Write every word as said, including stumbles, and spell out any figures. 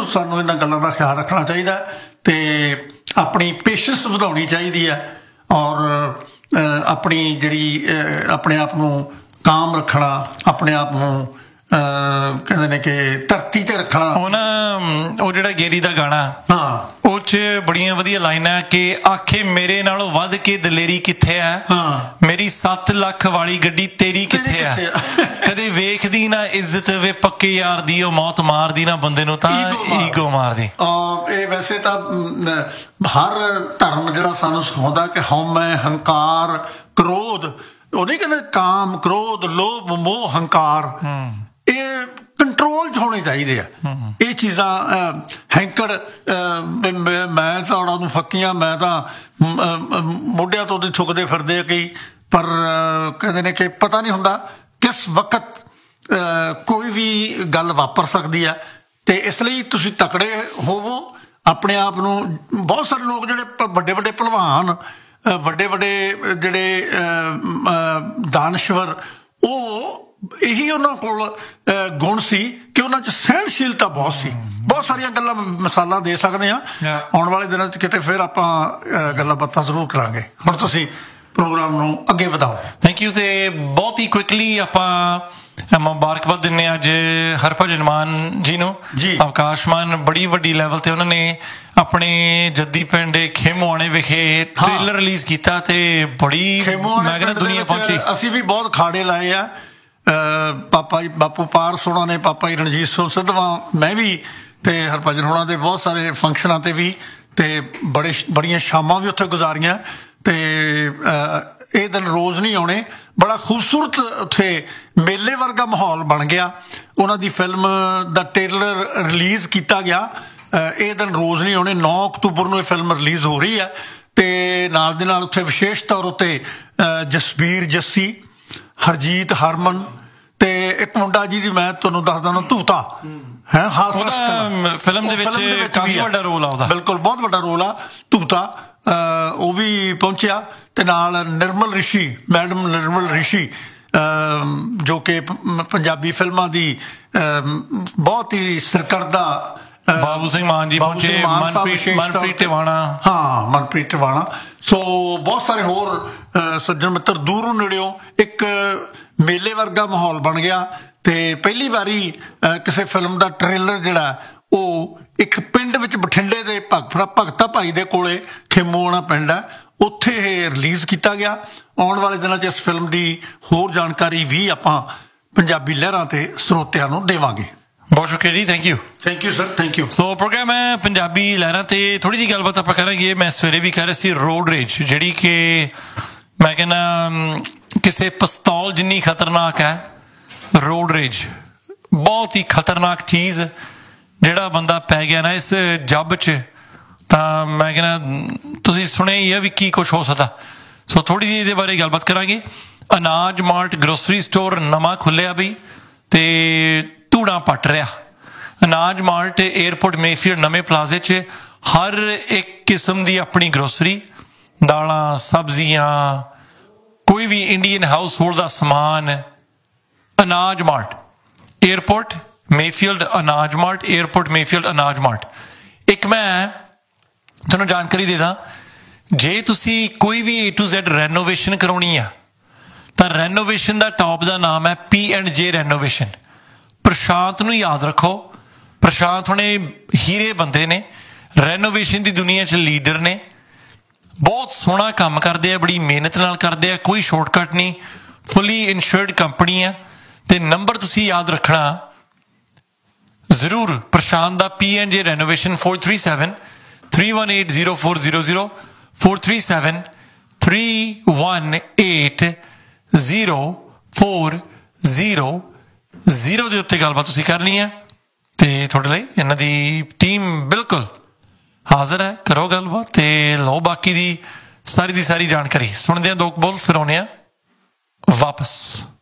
ਜ਼ਰੂਰ ਸਾਨੂੰ ਇਹਨਾਂ ਗੱਲਾਂ ਦਾ ਖਿਆਲ ਰੱਖਣਾ ਚਾਹੀਦਾ ਅਤੇ ਆਪਣੀ ਪੇਸ਼ੈਂਸ ਵਧਾਉਣੀ ਚਾਹੀਦੀ ਹੈ ਔਰ ਆਪਣੀ ਜਿਹੜੀ ਆਪਣੇ ਆਪ ਨੂੰ ਕਾਮ ਰੱਖਣਾ, ਆਪਣੇ ਆਪ ਨੂੰ ਕਹਿੰਦੇ ਨੇ ਕਿ ਧਰਤੀ 'ਤੇ ਰੱਖਣਾ। ਉਹ ਨਾ ਉਹ ਜਿਹੜਾ ਗੇਰੀ ਦਾ ਗਾਣਾ, ਹਾਂ, ਉਹ 'ਚ ਬੜੀਆਂ ਵਧੀਆ ਲਾਈਨਾਂ ਕਿ ਆਖੇ ਮੇਰੇ ਨਾਲੋਂ ਵੱਧ ਕੇ ਦਲੇਰੀ ਕਿੱਥੇ ਹੈ, ਮੇਰੀ ਸੱਤ ਲੱਖ ਵਾਲੀ ਗੱਡੀ ਤੇਰੀ ਕਿੱਥੇ ਹੈ, ਕਦੇ ਵੇਖਦੀ ਨਾ ਇੱਜ਼ਤ ਵੇ ਪੱਕੇ ਯਾਰ ਦੀ, ਉਹ ਮੌਤ ਮਾਰਦੀ ਨਾ ਬੰਦੇ ਨੂੰ ਤਾਂ ਈਗੋ ਮਾਰਦੀ। ਇਹ ਵੈਸੇ ਤਾਂ ਹਰ ਧਰਮ ਜਿਹੜਾ ਸਾਨੂੰ ਸਿਖਾਉਂਦਾ ਕਿ ਹਉਮੈ, ਹੰਕਾਰ, ਕ੍ਰੋਧ, ਉਹ ਨਹੀਂ ਕਹਿੰਦੇ ਕਾਮ, ਕ੍ਰੋਧ, ਲੋਭ, ਮੋਹ, ਹੰਕਾਰ, ਇਹ ਕੰਟਰੋਲ 'ਚ ਹੋਣੇ ਚਾਹੀਦੇ ਆ। ਇਹ ਚੀਜ਼ਾਂ ਹੈਂਕੜ ਮੈਂ ਤਾਂ ਉਹਨਾਂ ਨੂੰ ਫੱਕੀਆਂ, ਮੈਂ ਤਾਂ ਮੋਢਿਆਂ ਤੋਂ ਉਹਦੇ ਥੁੱਕਦੇ ਫਿਰਦੇ ਆ ਕਈ, ਪਰ ਕਹਿੰਦੇ ਨੇ ਕਿ ਪਤਾ ਨਹੀਂ ਹੁੰਦਾ ਕਿਸ ਵਕਤ ਕੋਈ ਵੀ ਗੱਲ ਵਾਪਰ ਸਕਦੀ ਆ। ਅਤੇ ਇਸ ਲਈ ਤੁਸੀਂ ਤਕੜੇ ਹੋਵੋ, ਆਪਣੇ ਆਪ ਨੂੰ। ਬਹੁਤ ਸਾਰੇ ਲੋਕ ਜਿਹੜੇ ਵੱਡੇ ਵੱਡੇ ਭਲਵਾਨ, ਵੱਡੇ ਵੱਡੇ ਜਿਹੜੇ ਦਾਨਸ਼ਵਰ, ਉਹ ਇਹੀ ਉਹਨਾਂ ਕੋਲ ਗੁਣ ਸੀ ਕਿ ਉਹਨਾਂ 'ਚ ਸਹਿਣਸ਼ੀਲਤਾ ਬਹੁਤ ਸੀ। ਬਹੁਤ ਸਾਰੀਆਂ ਗੱਲਾਂ ਮਿਸਾਲਾਂ ਦੇ ਸਕਦੇ ਹਾਂ। ਆਉਣ ਵਾਲੇ ਦਿਨਾਂ 'ਚ ਕਿਤੇ ਫਿਰ ਆਪਾਂ ਗੱਲਾਂ ਬਾਤਾਂ ਜ਼ਰੂਰ ਕਰਾਂਗੇ। ਹੁਣ ਤੁਸੀਂ ਪ੍ਰੋਗਰਾਮ ਨੂੰ ਅੱਗੇ ਵਧਾਓ। Thank you. ਅਤੇ ਬਹੁਤ ਹੀ ਕੁਇਕਲੀ ਆਪਾਂ ਮੁਬਾਰਕਬਾਦ ਦਿੰਦੇ ਹਾਂ ਅੱਜ ਹਰਭਜਨ ਮਾਨ ਜੀ ਨੂੰ। ਜੀ, ਅਵਕਾਸ਼ ਮਾਨ ਬੜੀ ਵੱਡੀ ਲੈਵਲ 'ਤੇ ਉਹਨਾਂ ਨੇ ਆਪਣੇ ਜੱਦੀ ਪਿੰਡ ਖੇਮੂਆਣੇ ਵਿਖੇ ਟ੍ਰੇਲਰ ਰਿਲੀਜ਼ ਕੀਤਾ ਅਤੇ ਬੜੀ ਮੈਂ ਕਹਿੰਦਾ ਦੁਨੀਆ ਪਹੁੰਚੀ। ਅਸੀਂ ਵੀ ਬਹੁਤ ਖਾੜੇ ਲਾਏ ਆ। ਪਾਪਾ ਜੀ ਬਾਪੂ ਪਾਰਸ ਹੋਣਾ ਨੇ, ਪਾਪਾ ਜੀ ਰਣਜੀਤ ਸਿੰਘ ਸਿੱਧਵਾਂ, ਮੈਂ ਵੀ, ਅਤੇ ਹਰਭਜਨ ਹੋਣਾ ਦੇ ਬਹੁਤ ਸਾਰੇ ਫੰਕਸ਼ਨਾਂ 'ਤੇ ਵੀ, ਅਤੇ ਬੜੇ ਬੜੀਆਂ ਸ਼ਾਮਾਂ ਵੀ ਉੱਥੇ ਗੁਜ਼ਾਰੀਆਂ। ਅਤੇ ਇਹ ਦਿਨ ਰੋਜ਼ ਨਹੀਂ ਆਉਣੇ। ਬੜਾ ਖੂਬਸੂਰਤ ਉੱਥੇ ਮੇਲੇ ਵਰਗਾ ਮਾਹੌਲ ਬਣ ਗਿਆ। ਉਹਨਾਂ ਦੀ ਫਿਲਮ ਦਾ ਟ੍ਰੇਲਰ ਰਿਲੀਜ਼ ਕੀਤਾ ਗਿਆ। ਇਹ ਦਿਨ ਰੋਜ਼ ਨਹੀਂ ਆਉਣੇ। ਨੌ ਅਕਤੂਬਰ ਨੂੰ ਇਹ ਫਿਲਮ ਰਿਲੀਜ਼ ਹੋ ਰਹੀ ਹੈ ਅਤੇ ਨਾਲ ਦੇ ਨਾਲ ਉੱਥੇ ਵਿਸ਼ੇਸ਼ ਤੌਰ ਉੱਤੇ ਜਸਬੀਰ ਜੱਸੀ, ਹਰਜੀਤ ਹਰਮਨ ਅਤੇ ਇੱਕ ਮੁੰਡਾ ਜਿਹਦੀ ਮੈਂ ਤੁਹਾਨੂੰ ਦੱਸਦਾ ਨਾ, ਧੂਤਾ ਹੈ, ਹਾਸ ਫਿਲਮ ਦੇ ਵਿੱਚ ਕਾਫੀ ਵੱਡਾ ਰੋਲ ਆ ਉਹਦਾ। ਬਿਲਕੁਲ ਬਹੁਤ ਵੱਡਾ ਰੋਲ ਆ ਧੂਤਾ। ਉਹ ਵੀ ਪਹੁੰਚਿਆ ਅਤੇ ਨਾਲ ਨਿਰਮਲ ਰਿਸ਼ੀ, ਮੈਡਮ ਨਿਰਮਲ ਰਿਸ਼ੀ, ਜੋ ਕਿ ਪੰਜਾਬੀ ਫਿਲਮਾਂ ਦੀ ਬਹੁਤ ਹੀ ਸਰਕਰਦਾ। ਬਾਬੂ ਸਿੰਘ ਮਾਨ ਜੀ ਪਹੁੰਚੇ, ਮਨਪ੍ਰੀਤ ਮਨਪ੍ਰੀਤ ਟਿਵਾਣਾ, ਹਾਂ ਮਨਪ੍ਰੀਤ ਟਿਵਾਣਾ। ਸੋ ਬਹੁਤ ਸਾਰੇ ਹੋਰ ਸੱਜਣ ਮਿੱਤਰ ਦੂਰੋਂ ਨੇੜਿਓਂ। ਇੱਕ ਮੇਲੇ ਵਰਗਾ ਮਾਹੌਲ ਬਣ ਗਿਆ ਅਤੇ ਪਹਿਲੀ ਵਾਰੀ ਕਿਸੇ ਫਿਲਮ ਦਾ ਟ੍ਰੇਲਰ ਜਿਹੜਾ ਉਹ ਇੱਕ ਪਿੰਡ ਵਿੱਚ ਬਠਿੰਡੇ ਦੇ ਭਗਤਾ ਭਗਤਾ ਭਾਈ ਦੇ ਕੋਲੇ ਖੇਮੂਆਣਾ ਪਿੰਡ ਹੈ, ਉੱਥੇ ਇਹ ਰਿਲੀਜ਼ ਕੀਤਾ ਗਿਆ। ਆਉਣ ਵਾਲੇ ਦਿਨਾਂ 'ਚ ਇਸ ਫਿਲਮ ਦੀ ਹੋਰ ਜਾਣਕਾਰੀ ਵੀ ਆਪਾਂ ਪੰਜਾਬੀ ਲਹਿਰਾਂ 'ਤੇ ਸਰੋਤਿਆਂ ਨੂੰ ਦੇਵਾਂਗੇ। ਬਹੁਤ ਸ਼ੁਕਰੀਆ ਜੀ। Thank you. Thank you sir, thank you. So programme ਹੈ ਪੰਜਾਬੀ ਲਹਿਰਾਂ 'ਤੇ ਥੋੜ੍ਹੀ ਜਿਹੀ ਗੱਲਬਾਤ ਆਪਾਂ ਕਰਾਂਗੇ। ਮੈਂ ਸਵੇਰੇ ਵੀ ਕਹਿ ਰਿਹਾ ਸੀ ਰੋਡ ਰੇਜ, ਜਿਹੜੀ ਕਿ ਮੈਂ ਕਹਿੰਦਾ ਕਿਸੇ ਪਿਸਤੌਲ ਜਿੰਨੀ ਖਤਰਨਾਕ ਹੈ। ਰੋਡ ਰੇਜ ਬਹੁਤ ਹੀ ਖਤਰਨਾਕ ਚੀਜ਼। ਜਿਹੜਾ ਬੰਦਾ ਪੈ ਗਿਆ ਨਾ ਇਸ ਜੱਬ 'ਚ, ਤਾਂ ਮੈਂ ਕਹਿੰਦਾ ਤੁਸੀਂ ਸੁਣਿਆ ਹੀ ਹੈ ਵੀ ਕੀ ਕੁਛ ਹੋ ਸਕਦਾ। ਸੋ ਥੋੜ੍ਹੀ ਜਿਹੀ ਇਹਦੇ ਬਾਰੇ ਗੱਲਬਾਤ ਕਰਾਂਗੇ। ਅਨਾਜ ਮਾਰਟ ਗਰੋਸਰੀ ਸਟੋਰ ਨਵਾਂ ਖੁੱਲ੍ਹਿਆ ਬਈ, ਅਤੇ ਧੂੜਾਂ ਪੱਟ ਰਿਹਾ। ਅਨਾਜ ਮਾਰਟ ਏਅਰਪੋਰਟ ਮੇਫੀਲਡ ਨਵੇਂ ਪਲਾਜ਼ੇ 'ਚ ਹਰ ਇੱਕ ਕਿਸਮ ਦੀ ਆਪਣੀ ਗਰੋਸਰੀ, ਦਾਲਾਂ, ਸਬਜ਼ੀਆਂ, ਕੋਈ ਵੀ ਇੰਡੀਅਨ ਹਾਊਸ ਹੋਲਡ ਦਾ ਸਮਾਨ। ਅਨਾਜ ਮਾਰਟ ਏਅਰਪੋਰਟ ਮੇਫੀਲਡ, ਅਨਾਜ ਮਾਰਟ ਏਅਰਪੋਰਟ ਮੇਫੀਲਡ, ਅਨਾਜ ਮਾਰਟ। ਇੱਕ ਮੈਂ ਤੁਹਾਨੂੰ ਜਾਣਕਾਰੀ ਦੇ ਦਾਂ, ਜੇ ਤੁਸੀਂ ਕੋਈ ਵੀ ਏ ਟੂ ਜ਼ੈਡ ਰੈਨੋਵੇਸ਼ਨ ਕਰਾਉਣੀ ਆ ਤਾਂ ਰੈਨੋਵੇਸ਼ਨ ਦਾ ਟੌਪ ਦਾ ਨਾਮ ਹੈ ਪੀ ਐਂਡ ਜੇ ਰੈਨੋਵੇਸ਼ਨ। ਪ੍ਰਸ਼ਾਂਤ ਨੂੰ ਯਾਦ ਰੱਖੋ। ਪ੍ਰਸ਼ਾਂਤ ਹੁਣੇ ਹੀਰੇ ਬੰਦੇ ਨੇ, ਰੈਨੋਵੇਸ਼ਨ ਦੀ ਦੁਨੀਆ 'ਚ ਲੀਡਰ ਨੇ। ਬਹੁਤ ਸੋਹਣਾ ਕੰਮ ਕਰਦੇ ਆ, ਬੜੀ ਮਿਹਨਤ ਨਾਲ ਕਰਦੇ ਆ, ਕੋਈ ਸ਼ਾਰਟਕਟ ਨਹੀਂ, ਫੁੱਲੀ ਇਨਸ਼ੋਰਡ ਕੰਪਨੀ ਆ। ਅਤੇ ਨੰਬਰ ਤੁਸੀਂ ਯਾਦ ਰੱਖਣਾ ਜ਼ਰੂਰ ਪ੍ਰਸ਼ਾਂਤ ਦਾ, ਪੀ ਐਂਡ ਜੇ renovation, four three seven three one eight zero four zero zero, four three seven three one eight zero four zero zero ਦੇ ਉੱਤੇ ਗੱਲਬਾਤ ਤੁਸੀਂ ਕਰਨੀ ਹੈ। ਅਤੇ ਤੁਹਾਡੇ ਲਈ ਇਹਨਾਂ ਦੀ ਟੀਮ ਬਿਲਕੁਲ ਹਾਜ਼ਰ ਹੈ। ਕਰੋ ਗੱਲਬਾਤ ਅਤੇ ਲਓ ਬਾਕੀ ਦੀ ਸਾਰੀ ਦੀ ਸਾਰੀ ਜਾਣਕਾਰੀ। ਸੁਣਦੇ ਹਾਂ ਦੋ ਕੁ ਬੋਲ, ਫਿਰ ਆਉਂਦੇ ਹਾਂ ਵਾਪਸ।